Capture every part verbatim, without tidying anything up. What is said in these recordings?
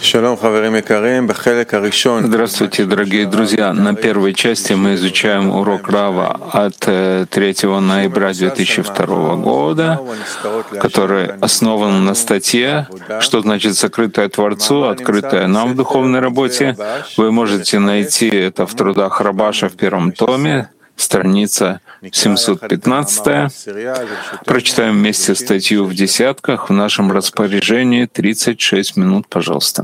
Здравствуйте, дорогие друзья! На первой части мы изучаем урок Рава от третьего ноября две тысячи второго года, который основан на статье «Что значит сокрытое Творцу, открытое нам в духовной работе». Вы можете найти это в трудах Рабаша в первом томе, страница семьсот пятнадцать. Прочитаем вместе статью в десятках. В нашем распоряжении тридцать шесть минут, пожалуйста.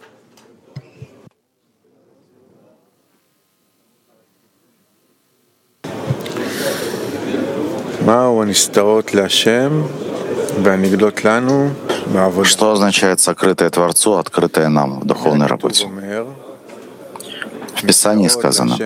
Что означает сокрытое Творцу, открытое нам в духовной работе? В Писании сказано: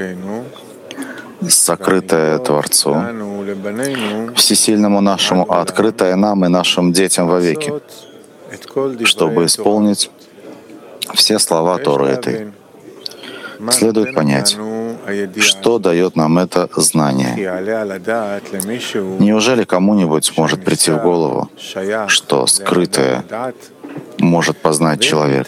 сокрытое Творцу, всесильному нашему, а открытое нам и нашим детям вовеки, чтобы исполнить все слова Торы этой. Следует понять, что дает нам это знание. Неужели кому-нибудь может прийти в голову, что скрытое может познать человек?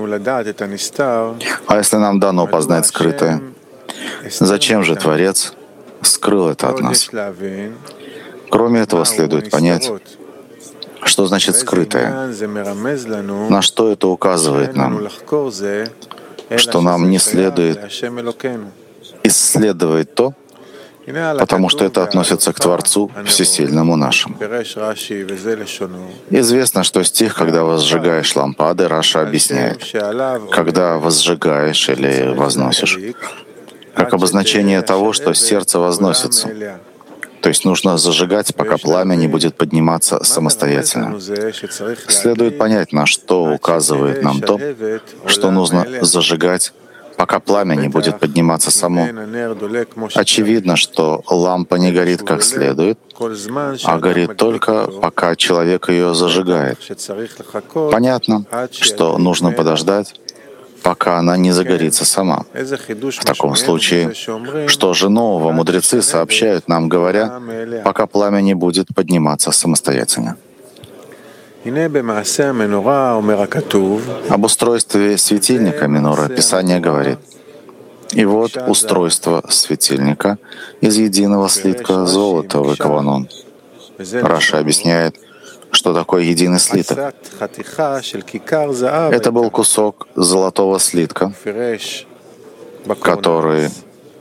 А если нам дано познать скрытое, зачем же Творец скрыл это от нас? Кроме этого, следует понять, что значит скрытое, на что это указывает нам, что нам не следует исследовать то, потому что это относится к Творцу Всесильному нашему. Известно, что стих, когда возжигаешь лампады, Раша объясняет, когда возжигаешь или возносишь, как обозначение того, что сердце возносится. То есть нужно зажигать, пока пламя не будет подниматься самостоятельно. Следует понять, на что указывает нам то, что нужно зажигать, пока пламя не будет подниматься само. Очевидно, что лампа не горит как следует, а горит только, пока человек ее зажигает. Понятно, что нужно подождать, пока она не загорится сама. В таком случае, что же нового мудрецы сообщают нам, говоря, пока пламя не будет подниматься самостоятельно? Об устройстве светильника минора Писание говорит: «И вот устройство светильника из единого слитка золота выкован он». Раша объясняет, что такое единый слиток. Это был кусок золотого слитка, который,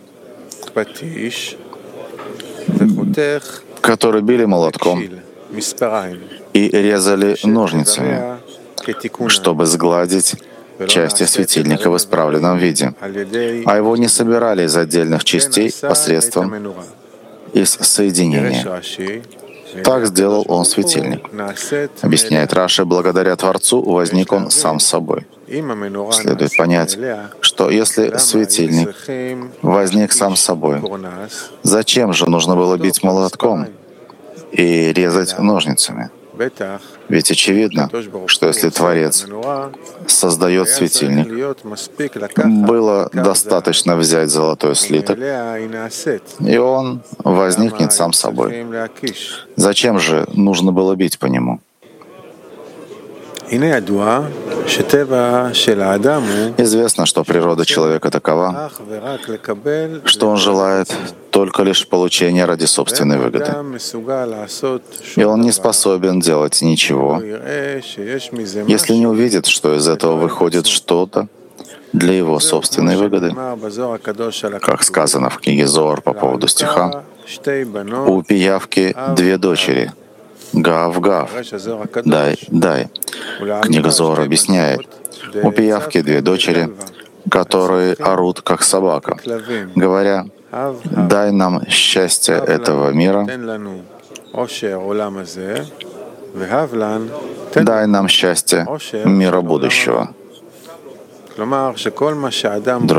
который били молотком и резали ножницами, чтобы сгладить части светильника в исправленном виде, а его не собирали из отдельных частей посредством из соединения. Так сделал он светильник. Объясняет Раши, благодаря Творцу возник он сам собой. Следует понять, что если светильник возник сам собой, зачем же нужно было бить молотком и резать ножницами? Ведь очевидно, что если Творец создает светильник, было достаточно взять золотой слиток, и он возникнет сам собой. Зачем же нужно было бить по нему? Известно, что природа человека такова, что он желает только лишь получения ради собственной выгоды. И он не способен делать ничего, если не увидит, что из этого выходит что-то для его собственной выгоды. Как сказано в книге Зоар по поводу стиха, «У пиявки две дочери, гав, гав, дай, дай». Книга Зоар объясняет, у пиявки две дочери, которые орут, как собака, говоря: «Дай нам счастье этого мира, дай нам счастье мира будущего».